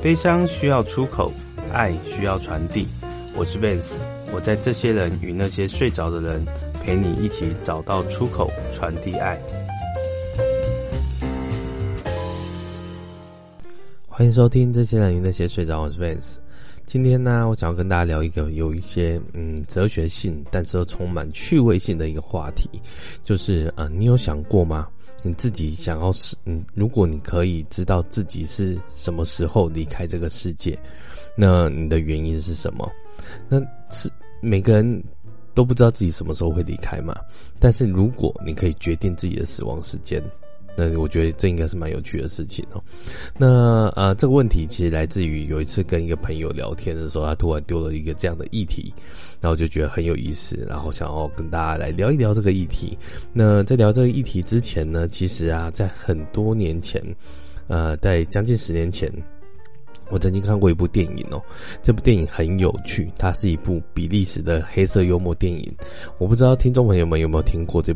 悲伤需要出口，爱需要传递。我是 Vance， 我在这些人与那些睡着的人，陪你一起找到出口，传递爱。欢迎收听这些人与那些睡着，我是 Vance。今天呢，我想要跟大家聊一个有一些哲学性，但是又充满趣味性的一个话题，就是你有想过吗？你自己想要如果你可以知道自己是什么时候离开这个世界，那你的原因是什么？那是每个人都不知道自己什么时候会离开嘛，但是如果你可以决定自己的死亡时间，那我觉得这应该是蛮有趣的事情哦。那这个问题其实来自于有一次跟一个朋友聊天的时候，他突然丢了一个这样的议题，然后就觉得很有意思，然后想要跟大家来聊一聊这个议题。那在聊这个议题之前呢，其实在很多年前，在将近10年前，我曾经看过一部电影哦，这部电影很有趣，它是一部比利时的黑色幽默电影。我不知道听众朋友们有没有听过这